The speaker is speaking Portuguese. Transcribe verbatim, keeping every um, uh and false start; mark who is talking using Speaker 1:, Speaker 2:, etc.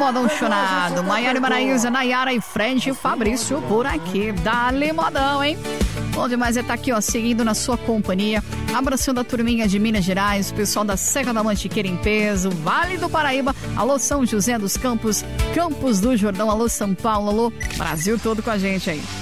Speaker 1: modão chonado. Maiara e Maraísa, Nayara e Fred Fabrício por aqui. Dá-lhe modão, hein? Bom demais é estar aqui, ó, seguindo na sua companhia. Abraçando a turminha de Minas Gerais, o pessoal da Serra da Mantiqueira em peso, Vale do Paraíba, alô São José dos Campos, Campos do Jordão, alô São Paulo, alô Brasil todo com a gente aí.